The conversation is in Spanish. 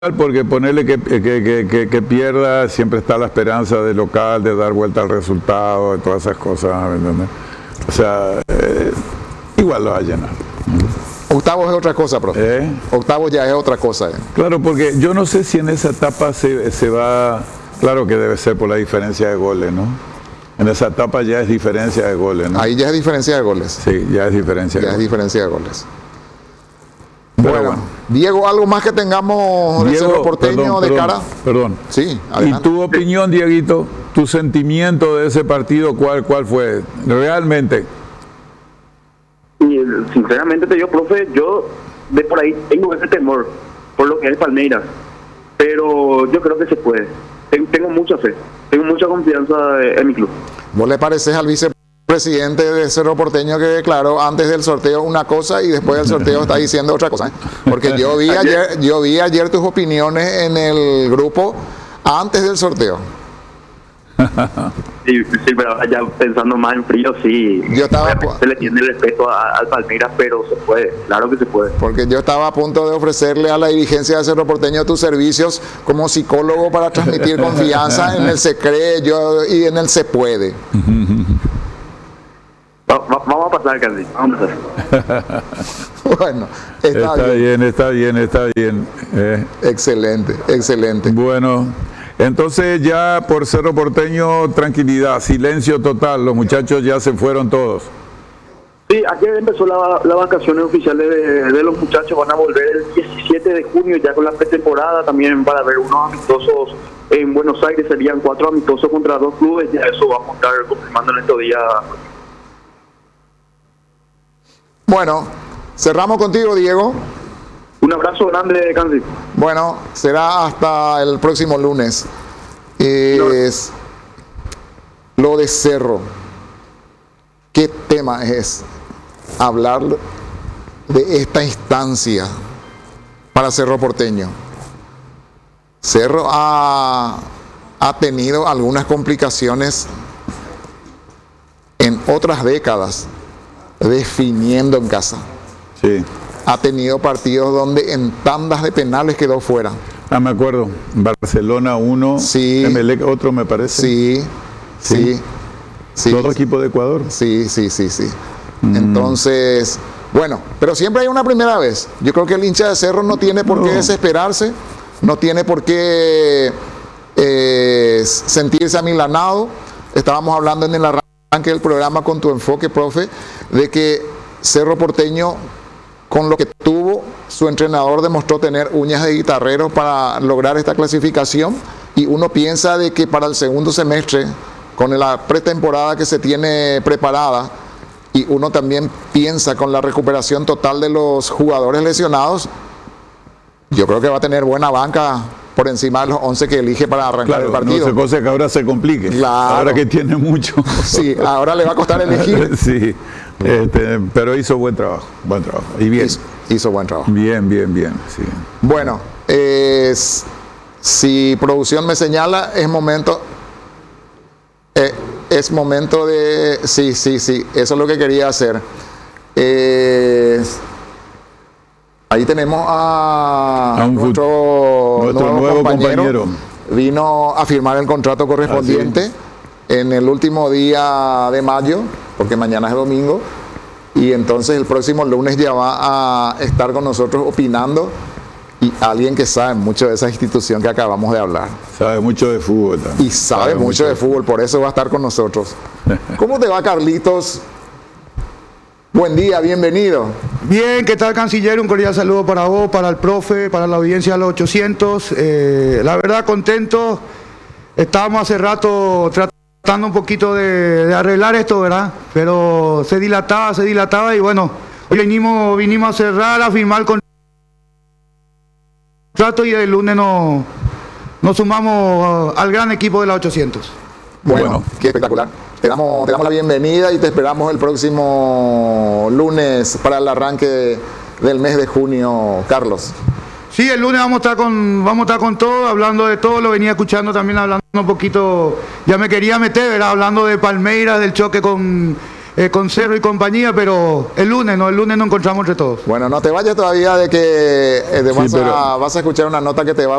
porque ponerle que pierda, siempre está la esperanza de local, de dar vuelta al resultado, de todas esas cosas, ¿me entiendes? O sea, igual lo va a llenar. Octavos es otra cosa, profe. Octavos ya es otra cosa. Claro, porque yo no sé si en esa etapa se va... Claro que debe ser por la diferencia de goles, ¿no? En esa etapa ya es diferencia de goles, ¿no? Ahí ya es diferencia de goles. Sí, ya es diferencia de goles. Ya es diferencia de goles. Bueno, Diego, ¿algo más que tengamos de Cerro Porteño de cara? Perdón. Sí, adelante. ¿Y tu opinión, Dieguito, tu sentimiento de ese partido, cuál fue? Realmente. Y sinceramente te digo, profe, yo de por ahí tengo ese temor por lo que es Palmeiras, pero yo creo que se puede. Tengo mucha fe, tengo mucha confianza en mi club. ¿Vos le pareces al vicepresidente de Cerro Porteño que declaró antes del sorteo una cosa y después del sorteo está diciendo otra cosa? Porque yo vi ayer tus opiniones en el grupo antes del sorteo. Sí, pero ya pensando más en frío, sí. Se le tiene el respeto al Palmeiras, pero se puede, claro que se puede. Porque yo estaba a punto de ofrecerle a la dirigencia de Cerro Porteño tus servicios como psicólogo para transmitir confianza en el se cree y en el se puede. Vamos a pasar, Candy, vamos a pasar. Bueno, está bien. Excelente. Bueno. Entonces ya por Cerro Porteño, tranquilidad, silencio total, los muchachos ya se fueron todos. Sí, ayer empezó las vacaciones oficiales de los muchachos, van a volver el 17 de junio ya con la pretemporada, también para ver unos amistosos en Buenos Aires, serían 4 amistosos contra 2 clubes, ya eso vamos a estar confirmando en estos días. Bueno, cerramos contigo, Diego. Un abrazo grande, Candy. Bueno, será hasta el próximo lunes. Lo de Cerro. ¿Qué tema es hablar de esta instancia para Cerro Porteño? Cerro ha tenido algunas complicaciones en otras décadas definiendo en casa. Sí. Ha tenido partidos donde en tandas de penales quedó fuera. Me acuerdo. Barcelona 1, sí. Emelec otro, me parece. Sí. Todo equipo de Ecuador. Sí. Entonces, bueno, pero siempre hay una primera vez. Yo creo que el hincha de Cerro no tiene por qué desesperarse, no tiene por qué sentirse amilanado. Estábamos hablando en el arranque del programa con tu enfoque, profe, de que Cerro Porteño, con lo que tuvo, su entrenador demostró tener uñas de guitarrero para lograr esta clasificación, y uno piensa de que para el segundo semestre, con la pretemporada que se tiene preparada, y uno también piensa con la recuperación total de los jugadores lesionados, yo creo que va a tener buena banca por encima de los 11 que elige para arrancar el partido. No se cosa que ahora se complique. Claro. Ahora que tiene mucho. Sí, ahora le va a costar elegir. Sí. Pero hizo buen trabajo. Y bien. Hizo buen trabajo. Bien. Sí. Bueno, si producción me señala, es momento de... Sí, eso es lo que quería hacer. Ahí tenemos a nuestro nuevo compañero. Vino a firmar el contrato correspondiente en el último día de mayo, porque mañana es domingo, y entonces el próximo lunes ya va a estar con nosotros opinando, y alguien que sabe mucho de esa institución que acabamos de hablar. Sabe mucho de fútbol también. Y sabe mucho de fútbol, por eso va a estar con nosotros. ¿Cómo te va, Carlitos? Buen día, bienvenido. Bien, ¿qué tal, canciller? Un cordial saludo para vos, para el profe, para la audiencia de los 800. La verdad, contento. Estábamos hace rato tratando un poquito de arreglar esto, ¿verdad? Pero se dilataba y bueno, hoy vinimos a cerrar, a firmar el contrato, y el lunes nos sumamos al gran equipo de la 800. Bueno, qué espectacular. Te damos la bienvenida y te esperamos el próximo lunes para el arranque del mes de junio, Carlos. Sí, el lunes vamos a estar con todo, hablando de todo. Lo venía escuchando también, hablando un poquito, ya me quería meter, ¿verdad? Hablando de Palmeiras, del choque con con Cerro y compañía, pero el lunes nos encontramos entre todos. Bueno, no te vayas todavía de que Sí, vas a escuchar una nota que te va a